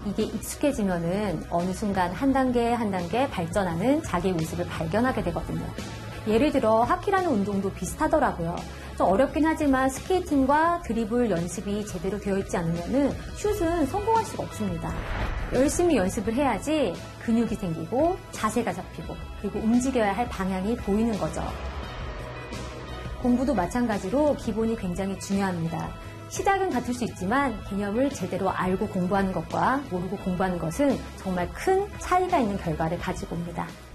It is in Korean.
이게 익숙해지면은 어느 순간 한 단계 한 단계 발전하는 자기의 모습을 발견하게 되거든요. 예를 들어 하키라는 운동도 비슷하더라고요. 좀 어렵긴 하지만 스케이팅과 드리블 연습이 제대로 되어 있지 않으면은 슛은 성공할 수가 없습니다. 열심히 연습을 해야지 근육이 생기고 자세가 잡히고 그리고 움직여야 할 방향이 보이는 거죠. 공부도 마찬가지로 기본이 굉장히 중요합니다. 시작은 같을 수 있지만 개념을 제대로 알고 공부하는 것과 모르고 공부하는 것은 정말 큰 차이가 있는 결과를 가지고 옵니다.